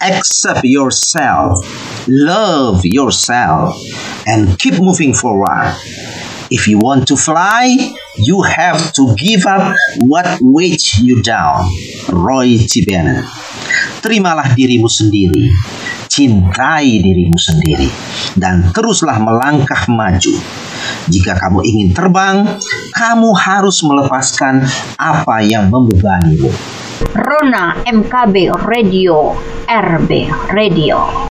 accept yourself, love yourself, and keep moving forward. If you want to fly, you have to give up what weighs you down. Roy T. Bennett. Terimalah dirimu sendiri, cintai dirimu sendiri, dan teruslah melangkah maju. Jika kamu ingin terbang, kamu harus melepaskan apa yang membebanimu. Rona MKB Radio, RB Radio.